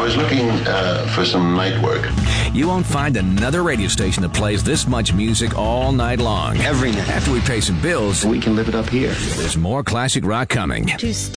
was looking for some night work. You won't find another radio station that plays this much music all night long. Every night. After we pay some bills, we can live it up here. There's more classic rock coming. To